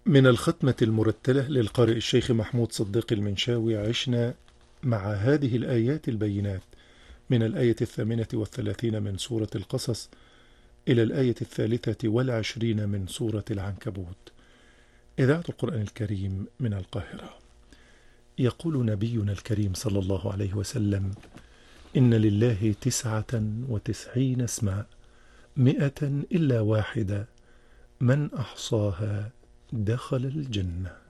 من الختمة المرتلة للقارئ الشيخ محمود صديق المنشاوي عشنا مع هذه الآيات البينات من الآية 38 من سورة القصص إلى الآية 23 من سورة العنكبوت. إذاعة القرآن الكريم من القاهرة. يقول نبينا الكريم صلى الله عليه وسلم: إن لله 99 اسما 100 إلا واحدة من أحصاها دخل الجنة.